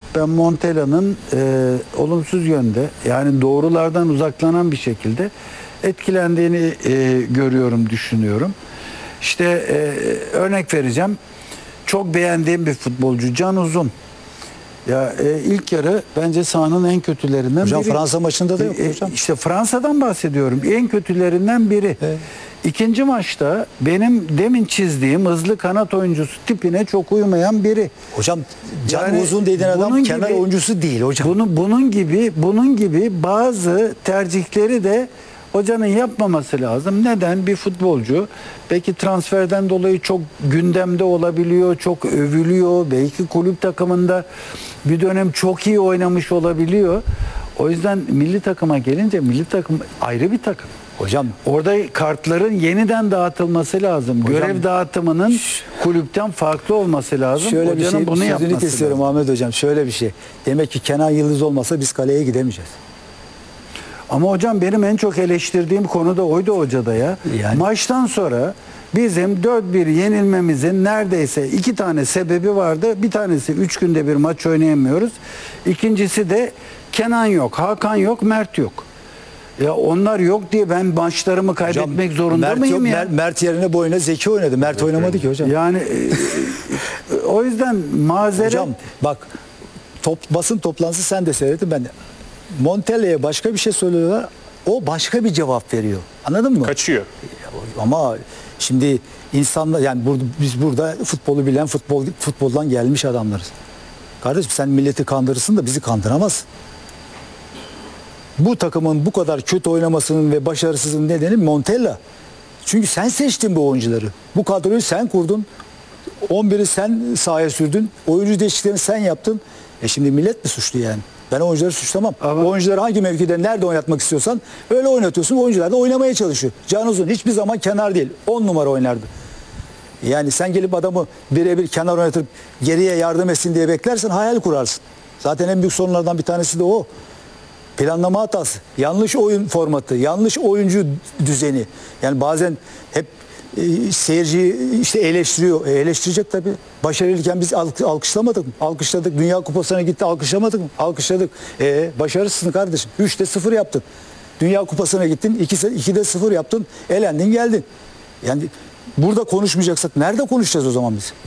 ben Montella'nın olumsuz yönde, yani doğrulardan uzaklanan bir şekilde etkilendiğini görüyorum, düşünüyorum. İşte örnek vereceğim. Çok beğendiğim bir futbolcu Can Uzun. Ya ilk yarı bence sahanın en kötülerinden hocam, biri. Fransa maçında da yok hocam. İşte Fransa'dan bahsediyorum. En kötülerinden biri. Evet. İkinci maçta benim demin çizdiğim hızlı kanat oyuncusu tipine çok uymayan biri. Hocam Can Yani Uzun dediğin adam kenar oyuncusu değil hocam. Bunun gibi bazı tercihleri de hocanın yapmaması lazım. Neden? Bir futbolcu belki transferden dolayı çok gündemde olabiliyor, çok övülüyor. Belki kulüp takımında bir dönem çok iyi oynamış olabiliyor. O yüzden milli takıma gelince milli takım ayrı bir takım. Hocam Orada kartların yeniden dağıtılması lazım. Hocam, görev dağıtımının kulüpten farklı olması lazım. şöyle Hocanın bir şey, bunu sözünü yapması kesiyorum lazım. Ahmet hocam. Şöyle bir şey. Demek ki Kenan Yıldız olmasa biz kaleye gidemeyeceğiz. Ama hocam benim en çok eleştirdiğim konu da oydu hocada ya. Yani. Maçtan sonra bizim 4-1 yenilmemizin neredeyse 2 tane sebebi vardı. Bir tanesi 3 günde bir maç oynayamıyoruz. İkincisi de Kenan yok, Hakan yok, Mert yok. Ya onlar yok diye ben maçlarımı kaybetmek zorunda Mert mıyım yok, ya? Mert yerine boyuna Zeki oynadı. Mert oynamadı ki hocam. Yani o yüzden mazeret... Hocam bak, basın toplantısı sen de seyrettin, ben de. Montella'ya başka bir şey söylüyorlar. O başka bir cevap veriyor. Anladın mı? Kaçıyor. Ama şimdi insanlar, yani biz burada futbolu bilen, futboldan gelmiş adamlarız. Kardeşim sen milleti kandırırsın da bizi kandıramazsın. Bu takımın bu kadar kötü oynamasının ve başarısızlığının nedeni Montella. Çünkü sen seçtin bu oyuncuları. Bu kadroyu sen kurdun. 11'i sen sahaya sürdün. Oyuncu değişikliklerini sen yaptın. Şimdi millet mi suçlu yani? Ben oyuncuları suçlamam. Ama oyuncuları hangi mevkide, nerede oynatmak istiyorsan öyle oynatıyorsun. Oyuncular da oynamaya çalışıyor. Can Uzun hiçbir zaman kenar değil. 10 numara oynardı. Yani sen gelip adamı birebir kenar oynatıp geriye yardım etsin diye beklersen hayal kurarsın. Zaten en büyük sorunlardan bir tanesi de o. Planlama hatası, yanlış oyun formatı, yanlış oyuncu düzeni. Yani bazen hep seyirciyi işte eleştiriyor. Eleştirecek tabii. Başarılıyken biz alkışlamadık mı? Alkışladık. Dünya Kupası'na gitti, alkışlamadık mı? Alkışladık. Başarısızsın kardeşim. 3'te 0 yaptın. Dünya Kupası'na gittin, 2'de 0 yaptın. Elendin, geldin. Yani burada konuşmayacaksak nerede konuşacağız o zaman biz?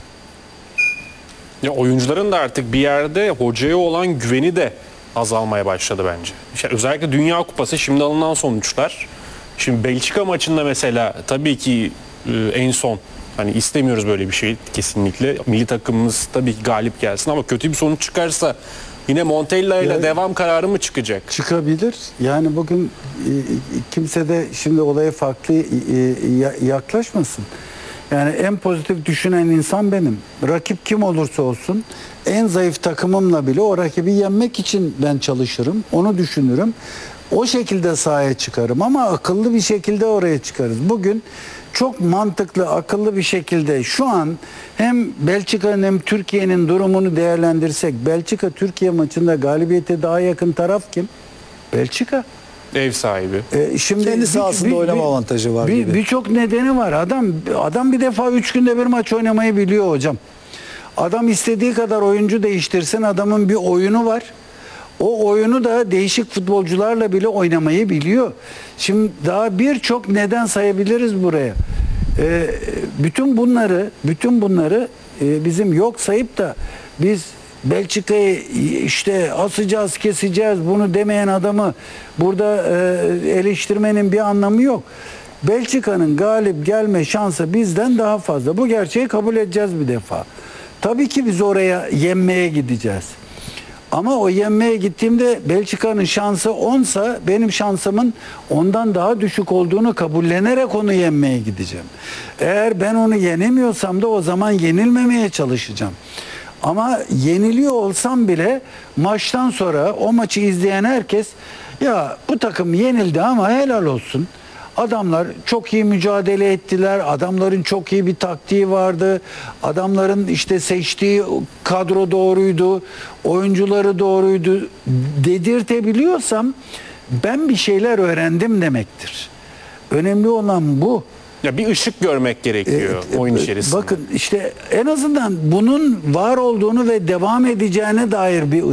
Ya oyuncuların da artık bir yerde hocaya olan güveni de azalmaya başladı bence. İşte özellikle Dünya Kupası, şimdi alınan sonuçlar. Şimdi Belçika maçında mesela tabii ki en son hani istemiyoruz böyle bir şey kesinlikle. Milli takımımız tabii ki galip gelsin ama kötü bir sonuç çıkarsa yine Montella ile devam kararı mı çıkacak? çıkabilir. Yani bugün kimse de şimdi olaya farklı yaklaşmasın. Yani en pozitif düşünen insan benim. Rakip kim olursa olsun en zayıf takımımla bile o rakibi yenmek için ben çalışırım. Onu düşünürüm. O şekilde sahaya çıkarım ama akıllı bir şekilde oraya çıkarız. Bugün çok mantıklı, akıllı bir şekilde şu an hem Belçika'nın hem Türkiye'nin durumunu değerlendirsek, Belçika-Türkiye maçında galibiyete daha yakın taraf kim? Belçika. Ev sahibi. Şimdi Kendi sahasında oynama avantajı var gibi. Birçok nedeni var. Adam bir defa 3 günde bir maç oynamayı biliyor hocam. Adam istediği kadar oyuncu değiştirsin. Adamın bir oyunu var. O oyunu da değişik futbolcularla bile oynamayı biliyor. Şimdi daha birçok neden sayabiliriz buraya. Bütün bunları bizim yok sayıp da biz Belçika'yı işte asacağız, keseceğiz bunu demeyen adamı burada eleştirmenin bir anlamı yok. Belçika'nın galip gelme şansı bizden daha fazla. Bu gerçeği kabul edeceğiz bir defa. Tabii ki biz oraya yenmeye gideceğiz. Ama o yenmeye gittiğimde Belçika'nın şansı 10'sa benim şansımın ondan daha düşük olduğunu kabullenerek onu yenmeye gideceğim. Eğer ben onu yenemiyorsam da o zaman yenilmemeye çalışacağım. Ama yeniliyor olsam bile maçtan sonra o maçı izleyen herkes ya bu takım yenildi ama helal olsun. Adamlar çok iyi mücadele ettiler. Adamların çok iyi bir taktiği vardı. Adamların işte seçtiği kadro doğruydu. Oyuncuları doğruydu dedirtebiliyorsam ben bir şeyler öğrendim demektir. Önemli olan bu. Ya bir ışık görmek gerekiyor oyun içerisinde. Bakın işte en azından bunun var olduğunu ve devam edeceğine dair bir